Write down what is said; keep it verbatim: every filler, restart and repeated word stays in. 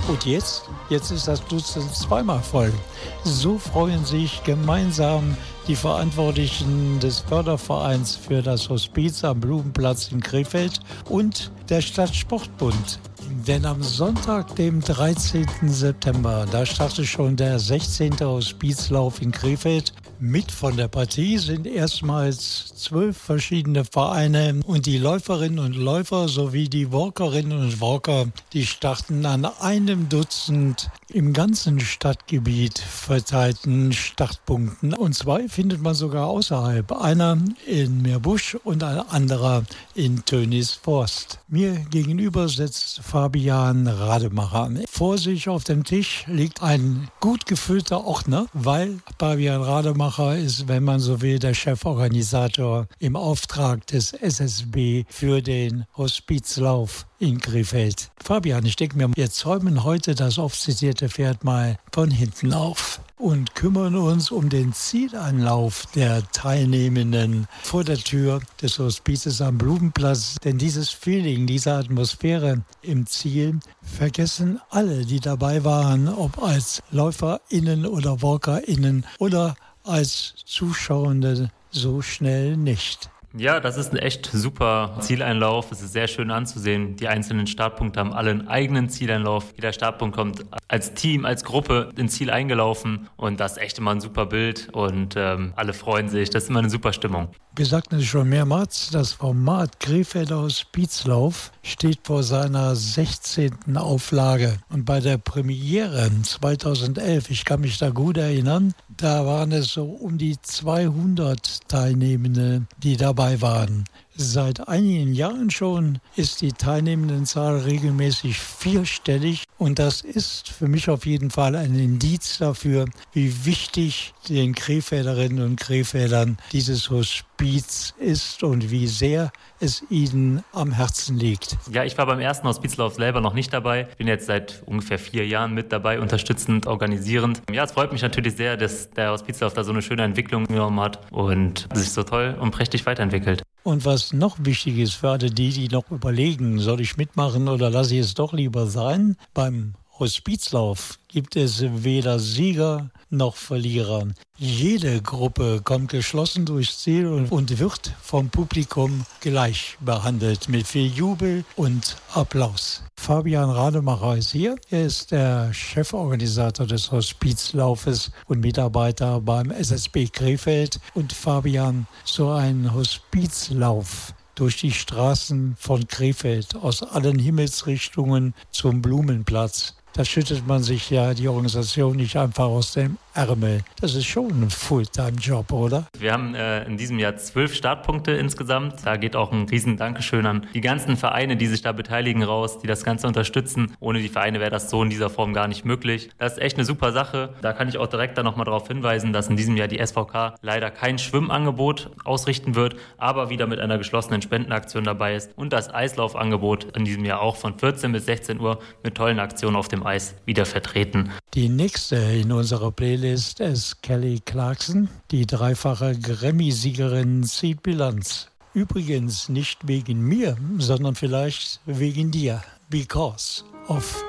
Und jetzt? Jetzt ist das Dutzend zweimal voll. So freuen sich gemeinsam die Verantwortlichen des Fördervereins für das Hospiz am Blumenplatz in Krefeld und der Stadtsportbund. Denn am Sonntag, dem dreizehnten September, da startet schon der sechzehnte Hospizlauf in Krefeld. Mit von der Partie sind erstmals zwölf verschiedene Vereine und die Läuferinnen und Läufer sowie die Walkerinnen und Walker, die starten an einem Dutzend im ganzen Stadtgebiet verteilten Startpunkten. Und zwei findet man sogar außerhalb. Einer in Meerbusch und ein anderer in Tönisforst. Mir gegenüber sitzt Fabian Rademacher. Vor sich auf dem Tisch liegt ein gut gefüllter Ordner, weil Fabian Rademacher ist, wenn man so will, der Cheforganisator im Auftrag des S S B für den Hospizlauf in Krefeld. Fabian, ich denke mir, wir zäumen heute das oft zitierte Pferd mal von hinten auf und kümmern uns um den Zielanlauf der Teilnehmenden vor der Tür des Hospizes am Blumenplatz. Denn dieses Feeling, diese Atmosphäre im Ziel vergessen alle, die dabei waren, ob als LäuferInnen oder WalkerInnen oder als Zuschauende, so schnell nicht. Ja, das ist ein echt super Zieleinlauf. Es ist sehr schön anzusehen. Die einzelnen Startpunkte haben alle einen eigenen Zieleinlauf. Jeder Startpunkt kommt als Team, als Gruppe ins Ziel eingelaufen. Und das ist echt immer ein super Bild. Und ähm, alle freuen sich. Das ist immer eine super Stimmung. Wir sagten es schon mehrmals, das Format Krefelder Hospizlauf steht vor seiner sechzehnten Auflage. Und bei der Premiere zweitausendelf, ich kann mich da gut erinnern, da waren es so um die zweihundert Teilnehmende, die dabei waren. Seit einigen Jahren schon ist die Teilnehmendenzahl regelmäßig vierstellig und das ist für mich auf jeden Fall ein Indiz dafür, wie wichtig den Krefelderinnen und Krefeldern dieses Hospiz ist und wie sehr es ihnen am Herzen liegt. Ja, ich war beim ersten Hospizlauf selber noch nicht dabei. Bin jetzt seit ungefähr vier Jahren mit dabei, unterstützend, organisierend. Ja, es freut mich natürlich sehr, dass der Hospizlauf da so eine schöne Entwicklung genommen hat und sich so toll und prächtig weiterentwickelt. Und was noch wichtig ist für alle die, die noch überlegen, soll ich mitmachen oder lasse ich es doch lieber sein? Beim Hospizlauf gibt es weder Sieger noch Verlierer. Jede Gruppe kommt geschlossen durchs Ziel und wird vom Publikum gleich behandelt mit viel Jubel und Applaus. Fabian Rademacher ist hier. Er ist der Cheforganisator des Hospizlaufes und Mitarbeiter beim S S B Krefeld. Und Fabian, so ein Hospizlauf durch die Straßen von Krefeld aus allen Himmelsrichtungen zum Blumenplatz. Da schüttet man sich ja die Organisation nicht einfach aus dem Ärmel. Das ist schon ein Fulltime-Job, oder? Wir haben äh, in diesem Jahr zwölf Startpunkte insgesamt. Da geht auch ein riesen Dankeschön an die ganzen Vereine, die sich da beteiligen, raus, die das Ganze unterstützen. Ohne die Vereine wäre das so in dieser Form gar nicht möglich. Das ist echt eine super Sache. Da kann ich auch direkt dann nochmal darauf hinweisen, dass in diesem Jahr die S V K leider kein Schwimmangebot ausrichten wird, aber wieder mit einer geschlossenen Spendenaktion dabei ist. Und das Eislaufangebot in diesem Jahr auch von vierzehn bis sechzehn Uhr mit tollen Aktionen auf dem Eis wieder vertreten. Die nächste in unserer Playlist ist Kelly Clarkson. Die dreifache Grammy-Siegerin zieht Bilanz. Übrigens nicht wegen mir, sondern vielleicht wegen dir. Because of